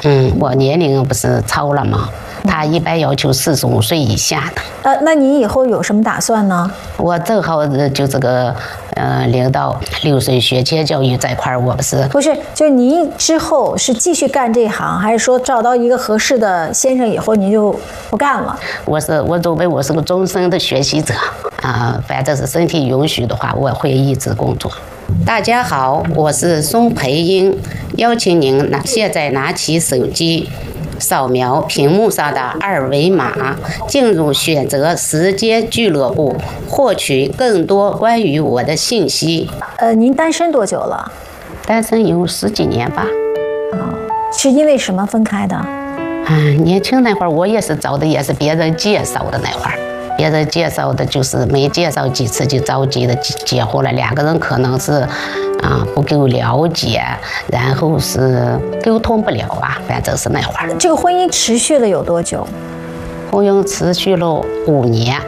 我年龄不是超了吗？他一般要求45岁以下的。 那你以后有什么打算呢？ 我正好就这个领到6岁学前教育这块儿，我不是， 就是您之后是继续干这行，还是说找到一个合适的先生以后您就不干了？ 我准备我是个终身的学习者反正是身体允许的话，我会一直工作。大家好，我是宋培英，邀请您现在拿起手机，扫描屏幕上的2维码，进入选择时间俱乐部，获取更多关于我的信息。 您单身多久了？ 单身有10几年吧。 是因为什么分开的？ 年轻那会儿我也是找的也是别人介绍的那会儿。别人介绍的就是没介绍几次就着急的结婚了，2个人可能是不够了解，然后是沟通不了吧，反正是那会儿。 这个婚姻持续了有多久？ 婚姻持续了5年。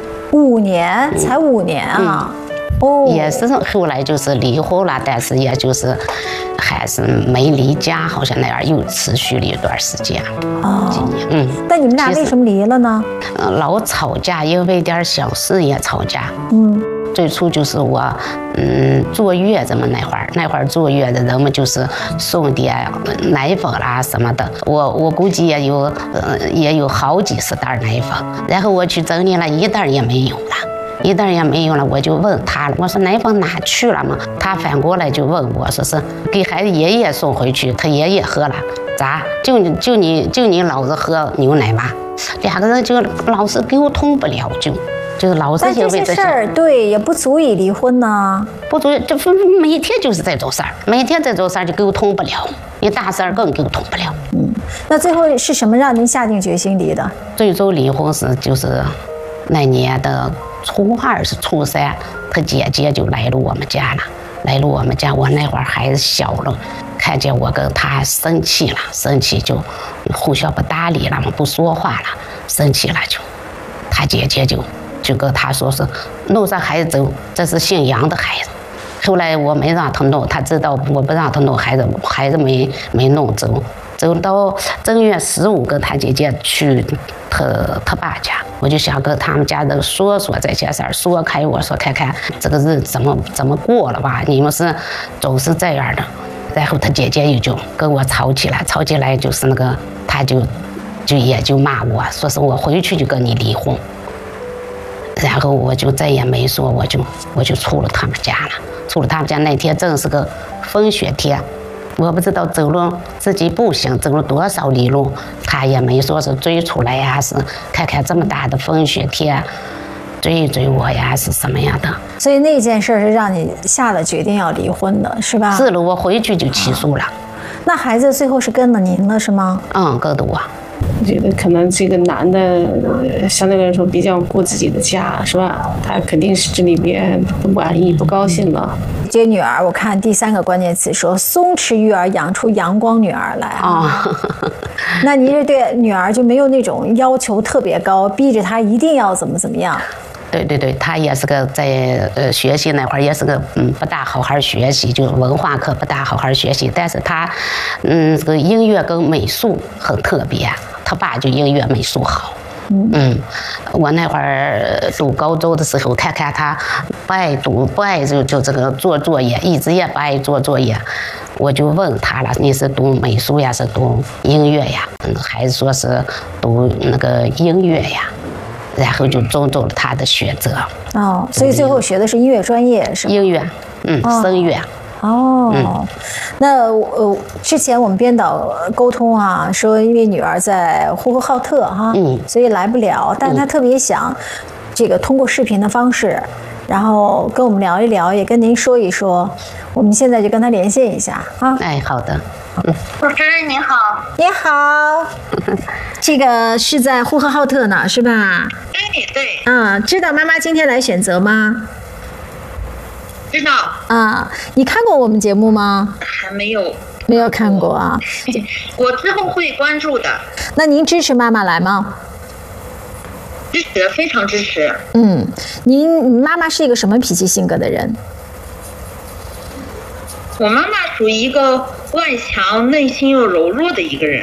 5年？才5年啊？ 也是后来就是离婚了，但是也就是还是没离家，好像那样又持续了一段时间。几年。 但你们俩为什么离了呢？ 老吵架，因为点小事也吵架。最初就是我坐月子嘛，那会儿坐月子人们就是送点奶粉啦什么的，我估计也有好几十袋奶粉，然后我去整理了1袋也没有了，我就问他了，我说奶粉哪去了嘛？他反过来就问我说是给孩子爷爷送回去，他爷爷喝了，咋就你老子喝牛奶吧？2个人就老是沟通不了，就是老是因为这些事儿，对，也不足以离婚呢。 不足以，这每天就是这种事儿，每天这种事儿就沟通不了，你大事儿更沟通不了。 那最后是什么让您下定决心离的？ 最终离婚是就是那年的初2是初3，他姐姐就来了我们家了。我那会儿孩子小了，看见我跟他生气就互相不搭理了嘛，不说话了，生气了他姐姐就跟他说是弄上孩子走，这是姓杨的孩子。后来我没让他弄，他知道我不让他弄孩子没弄走。走到正月15跟他姐姐去他爸家，我就想跟他们家人说这些事儿，说开我说看看这个日子怎么过了吧，你们是总是这样的。然后他姐姐也就跟我吵起来就是那个他也就骂我说是我回去就跟你离婚。然后我就再也没说，我就出了他们家了。出了他们家那天正是个风雪天，我不知道走路自己步行走了多少里路，他也没说是追出来呀，是看看这么大的风雪天追一追我呀，是什么样的。 所以那件事是让你下了决定要离婚的，是吧？ 是了，我回去就起诉了。 那孩子最后是跟了您了，是吗？ 跟着我。 我觉得可能这个男的相对来说比较顾自己的家，是吧？他肯定是这里边不满意、不高兴了。 这女儿，我看第3个关键词说松弛育儿养出阳光女儿来那您是对女儿就没有那种要求特别高，逼着她一定要怎么样？ 对，他也是个在学习那会儿也是个不大好好学习，就是文化课不大好好学习，但是他这个音乐跟美术很特别，他爸就音乐美术好。我那会儿读高中的时候，看看他不爱读，不爱就这个做作业，一直也不爱做作业，我就问他了，你是读美术呀，是读音乐呀？孩子说是读那个音乐呀。然后就尊重了他的选择。 所以最后学的是音乐专业，是吗？ 音乐，声乐。 那之前我们编导沟通说因为女儿在呼和浩特所以来不了，但她特别想这个通过视频的方式，然后跟我们聊一聊，也跟您说一说。我们现在就跟她连线一下好的。 主持人您好。 你好。这个是在呼和浩特呢，是吧？ 对。 知道妈妈今天来选择吗？ 知道。 你看过我们节目吗？ 还没有。 没有看过啊。 我之后会关注的。 那您支持妈妈来吗？ 支持，非常支持。 您妈妈是一个什么脾气性格的人？ 我妈妈属于一个外强内心又柔弱的一个人。